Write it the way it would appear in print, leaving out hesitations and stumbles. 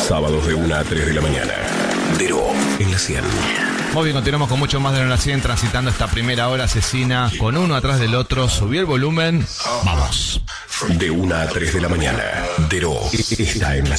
Sábados de 1 a 3 de la mañana. Dero en la 100. Muy bien, continuamos con mucho más de la 100, transitando esta primera hora asesina con uno atrás del otro. Subí el volumen. Vamos. De 1 a 3 de la mañana. Dero está en la 100.